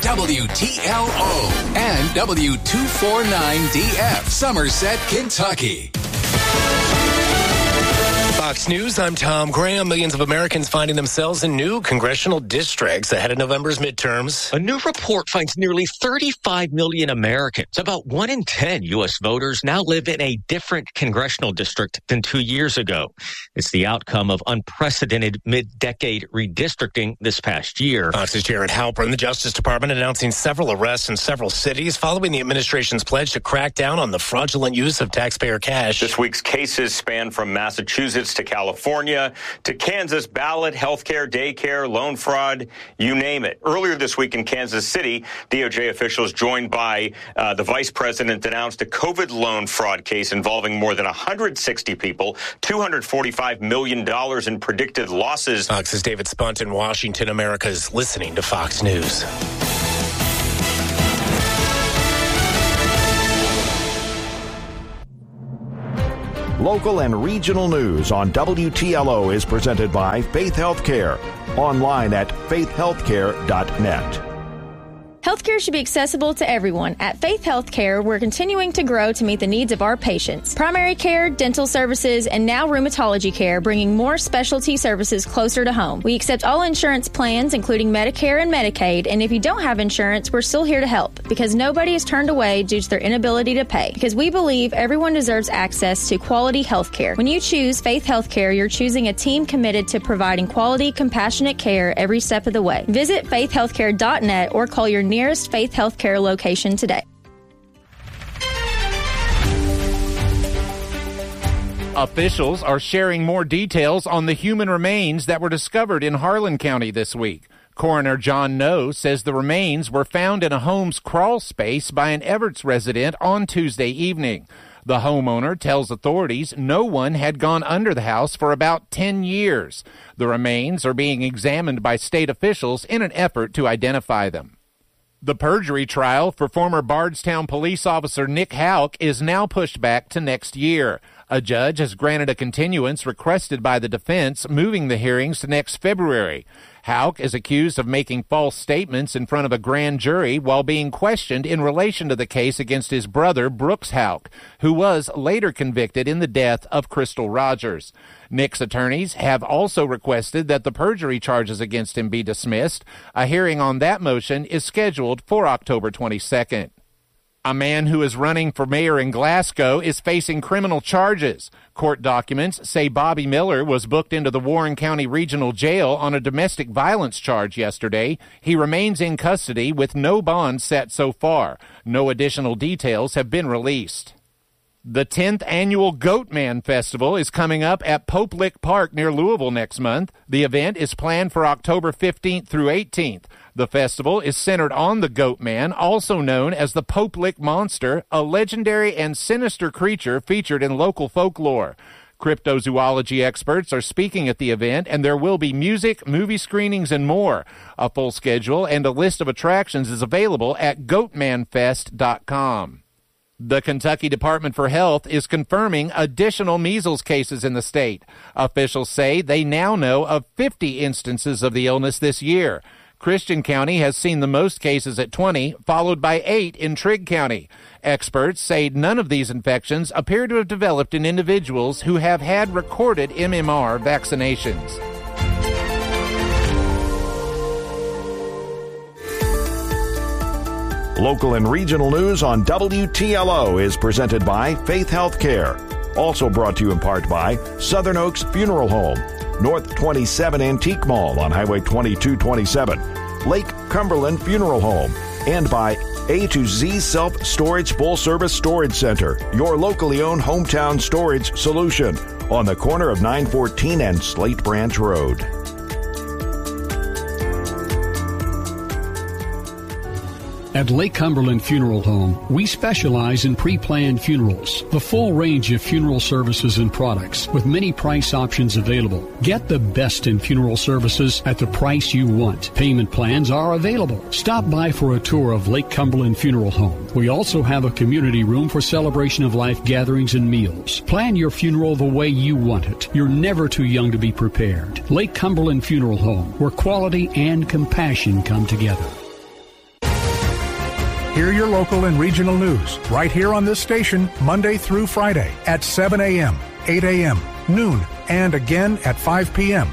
WTLO and W249DF, Somerset, Kentucky. Fox News, I'm Tom Graham. Millions of Americans finding themselves in new congressional districts ahead of November's midterms. A new report finds nearly 35 million Americans, about 1 in 10 U.S. voters, now live in a different congressional district than 2 years ago. It's the outcome of unprecedented mid-decade redistricting this past year. Fox's Jared Halpern. The Justice Department announcing several arrests in several cities following the administration's pledge to crack down on the fraudulent use of taxpayer cash. This week's cases span from Massachusetts to California to Kansas. Ballot, healthcare, daycare, loan fraud, you name it. Earlier this week in Kansas City, DOJ officials joined by the vice president announced a COVID loan fraud case involving more than 160 people, $245 million in predicted losses. Fox's David Spunt in Washington. America's listening to Fox News. Local and regional news on WTLO is presented by Faith Healthcare. Online at faithhealthcare.net. Healthcare should be accessible to everyone. At Faith Healthcare, we're continuing to grow to meet the needs of our patients. Primary care, dental services, and now rheumatology care, bringing more specialty services closer to home. We accept all insurance plans, including Medicare and Medicaid, and if you don't have insurance, we're still here to help, because nobody is turned away due to their inability to pay, because we believe everyone deserves access to quality healthcare. When you choose Faith Healthcare, you're choosing a team committed to providing quality, compassionate care every step of the way. Visit faithhealthcare.net or call your nearest Faith Healthcare location today. Officials are sharing more details on the human remains that were discovered in Harlan County this week. Coroner John Noe says the remains were found in a home's crawl space by an Everts resident on Tuesday evening. The homeowner tells authorities no one had gone under the house for about 10 years. The remains are being examined by state officials in an effort to identify them. The perjury trial for former Bardstown police officer Nick Houck is now pushed back to next year. A judge has granted a continuance requested by the defense, moving the hearings to next February. Houck is accused of making false statements in front of a grand jury while being questioned in relation to the case against his brother, Brooks Houck, who was later convicted in the death of Crystal Rogers. Nick's attorneys have also requested that the perjury charges against him be dismissed. A hearing on that motion is scheduled for October 22nd. A man who is running for mayor in Glasgow is facing criminal charges. Court documents say Bobby Miller was booked into the Warren County Regional Jail on a domestic violence charge yesterday. He remains in custody with no bond set so far. No additional details have been released. The 10th annual Goatman Festival is coming up at Pope Lick Park near Louisville next month. The event is planned for October 15th through 18th. The festival is centered on the Goatman, also known as the Pope Lick Monster, a legendary and sinister creature featured in local folklore. Cryptozoology experts are speaking at the event, and there will be music, movie screenings, and more. A full schedule and a list of attractions is available at goatmanfest.com. The Kentucky Department for Health is confirming additional measles cases in the state. Officials say they now know of 50 instances of the illness this year. Christian County has seen the most cases at 20, followed by 8 in Trigg County. Experts say none of these infections appear to have developed in individuals who have had recorded MMR vaccinations. Local and regional news on WTLO is presented by Faith Healthcare. Also brought to you in part by Southern Oaks Funeral Home, North 27 Antique Mall on Highway 2227, Lake Cumberland Funeral Home, and by A to Z Self-Storage Full-Service Storage Center, your locally owned hometown storage solution on the corner of 914 and Slate Branch Road. At Lake Cumberland Funeral Home, we specialize in pre-planned funerals, the full range of funeral services and products with many price options available. Get the best in funeral services at the price you want. Payment plans are available. Stop by for a tour of Lake Cumberland Funeral Home. We also have a community room for celebration of life gatherings and meals. Plan your funeral the way you want it. You're never too young to be prepared. Lake Cumberland Funeral Home, where quality and compassion come together. Hear your local and regional news right here on this station Monday through Friday at 7 a.m., 8 a.m., noon, and again at 5 p.m.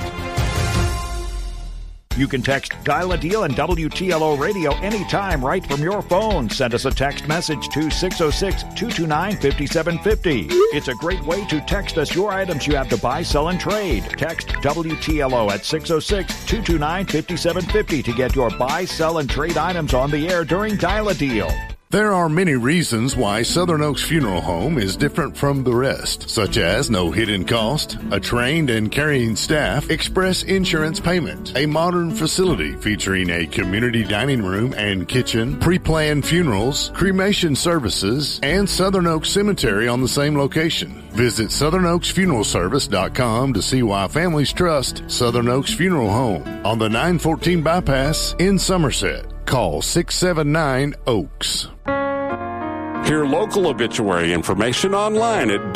You can text Dial a Deal and WTLO Radio anytime right from your phone. Send us a text message to 606-229-5750. It's a great way to text us your items you have to buy, sell, and trade. Text WTLO at 606-229-5750 to get your buy, sell, and trade items on the air during Dial a Deal. There are many reasons why Southern Oaks Funeral Home is different from the rest, such as no hidden cost, a trained and caring staff, express insurance payment, a modern facility featuring a community dining room and kitchen, pre-planned funerals, cremation services, and Southern Oaks Cemetery on the same location. Visit SouthernOaksFuneralService.com to see why families trust Southern Oaks Funeral Home on the 914 bypass in Somerset. Call 679-OAKS. Hear local obituary information online at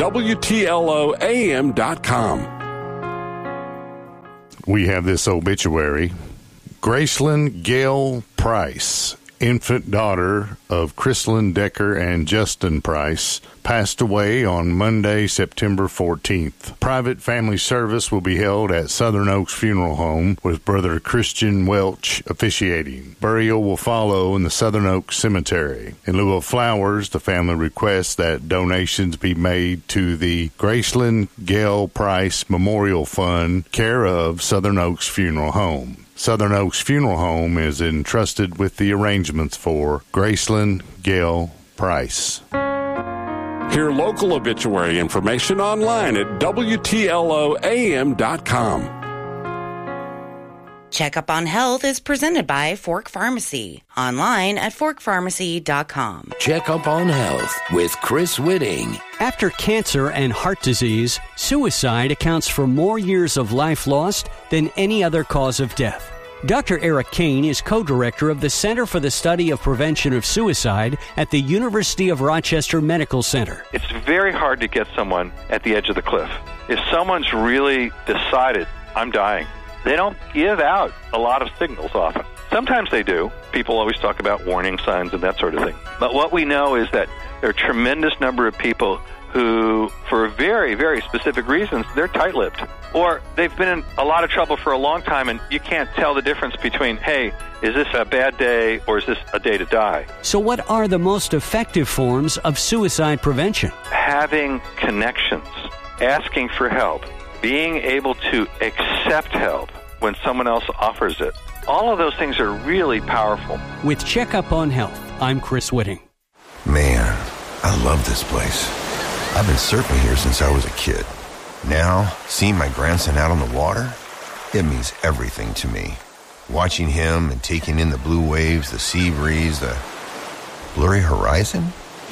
WTLOAM.com. We have this obituary. Gracelyn Gail Price, infant daughter of Chrislyn Decker and Justin Price, passed away on Monday, September 14th. Private family service will be held at Southern Oaks Funeral Home with Brother Christian Welch officiating. Burial will follow in the Southern Oaks Cemetery. In lieu of flowers, the family requests that donations be made to the Gracelyn Gail Price Memorial Fund, care of Southern Oaks Funeral Home. Southern Oaks Funeral Home is entrusted with the arrangements for Gracelyn Gail Price. Hear local obituary information online at WTLOAM.com. Checkup on Health is presented by Fork Pharmacy. Online at forkpharmacy.com. Checkup on Health with Chris Whitting. After cancer and heart disease, suicide accounts for more years of life lost than any other cause of death. Dr. Eric Kane is co-director of the Center for the Study of Prevention of Suicide at the University of Rochester Medical Center. It's very hard to get someone at the edge of the cliff. If someone's really decided, I'm dying, they don't give out a lot of signals often. Sometimes they do. People always talk about warning signs and that sort of thing. But what we know is that there are a tremendous number of people who, for very, very specific reasons, they're tight-lipped. Or they've been in a lot of trouble for a long time, and you can't tell the difference between, hey, is this a bad day or is this a day to die? So what are the most effective forms of suicide prevention? Having connections, asking for help, being able to accept help when someone else offers it. All of those things are really powerful. With Checkup on Health, I'm Chris Whitting. Man, I love this place. I've been surfing here since I was a kid. Now, seeing my grandson out on the water, it means everything to me. Watching him and taking in the blue waves, the sea breeze, the blurry horizon.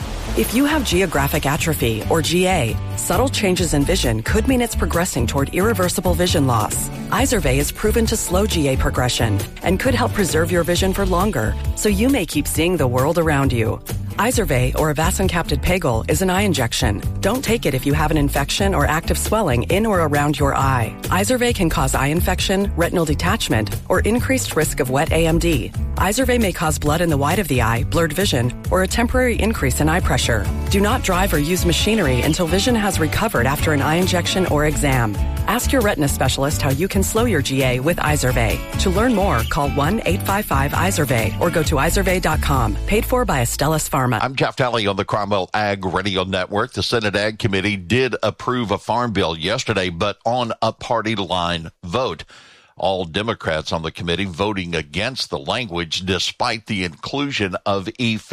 If you have geographic atrophy, or GA, subtle changes in vision could mean it's progressing toward irreversible vision loss. Izervay is proven to slow GA progression and could help preserve your vision for longer, so you may keep seeing the world around you. Izervay, or avacincaptad pegol, is an eye injection. Don't take it if you have an infection or active swelling in or around your eye. Izervay can cause eye infection, retinal detachment, or increased risk of wet AMD. Izervay may cause blood in the white of the eye, blurred vision, or a temporary increase in eye pressure. Do not drive or use machinery until vision has recovered after an eye injection or exam. Ask your retina specialist how you can slow your GA with Izervay. To learn more, call 1-855-IZERVAY or go to izervay.com. Paid for by Astellas Pharma. I'm Jeff Daly on the Cromwell Ag Radio Network. The Senate Ag Committee did approve a farm bill yesterday, but on a party line vote. All Democrats on the committee voting against the language despite the inclusion of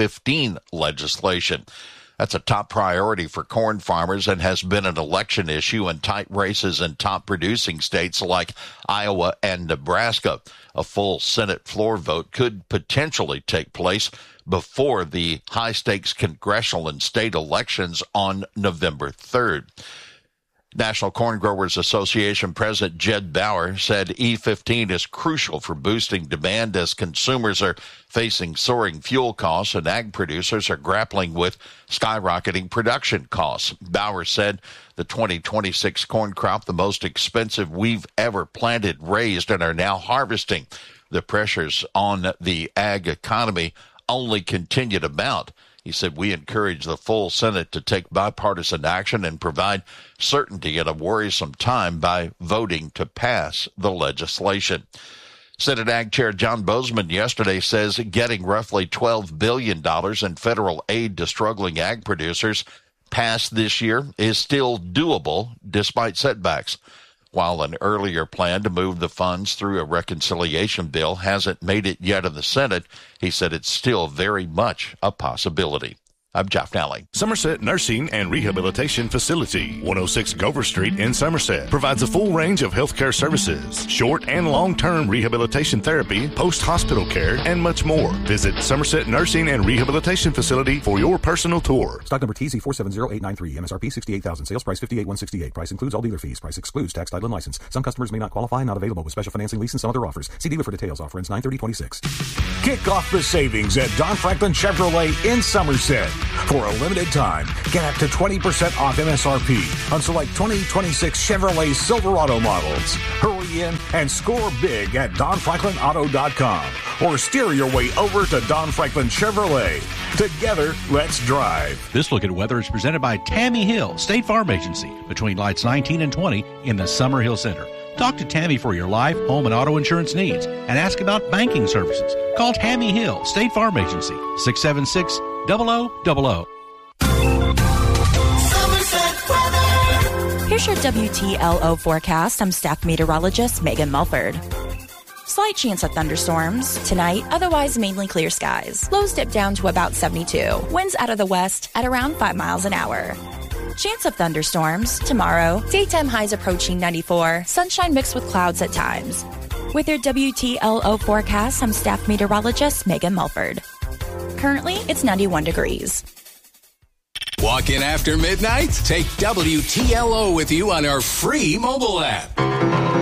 E15 legislation. That's a top priority for corn farmers and has been an election issue in tight races in top producing states like Iowa and Nebraska. A full Senate floor vote could potentially take place before the high-stakes congressional and state elections on November 3rd. National Corn Growers Association President Jed Bauer said E15 is crucial for boosting demand as consumers are facing soaring fuel costs and ag producers are grappling with skyrocketing production costs. Bauer said the 2026 corn crop, the most expensive we've ever planted, raised, and are now harvesting. The pressures on the ag economy only continue to mount. He said, we encourage the full Senate to take bipartisan action and provide certainty at a worrisome time by voting to pass the legislation. Senate Ag Chair John Bozeman yesterday says getting roughly $12 billion in federal aid to struggling ag producers passed this year is still doable despite setbacks. While an earlier plan to move the funds through a reconciliation bill hasn't made it yet in the Senate, he said it's still very much a possibility. I'm Jeff Nally. Somerset Nursing and Rehabilitation Facility, 106 Gover Street in Somerset, provides a full range of healthcare services, short and long-term rehabilitation therapy, post-hospital care, and much more. Visit Somerset Nursing and Rehabilitation Facility for your personal tour. Stock number TZ470893, MSRP $68,000, sales price $58,168. Price includes all dealer fees. Price excludes tax, title, and license. Some customers may not qualify, not available with special financing, lease, and some other offers. See dealer for details. Offer ends 9/30/26. Kick off the savings at Don Franklin Chevrolet in Somerset. For a limited time, get up to 20% off MSRP on select 2026 Chevrolet Silverado models. Hurry in and score big at DonFranklinAuto.com or steer your way over to Don Franklin Chevrolet. Together, let's drive. This Look at Weather is presented by Tammy Hill, State Farm Agency, between lights 19 and 20 in the Summer Hill Center. Talk to Tammy for your life, home, and auto insurance needs and ask about banking services. Call Tammy Hill, State Farm Agency, 676-0000. Here's your WTLO forecast. I'm staff meteorologist Megan Mulford. Slight chance of thunderstorms tonight, otherwise mainly clear skies. Lows dip down to about 72. Winds out of the west at around 5 miles an hour. Chance of thunderstorms tomorrow. Daytime highs approaching 94. Sunshine mixed with clouds at times. With your WTLO forecast, I'm staff meteorologist Megan Mulford. Currently, it's 91 degrees. Walk in after midnight? Take WTLO with you on our free mobile app.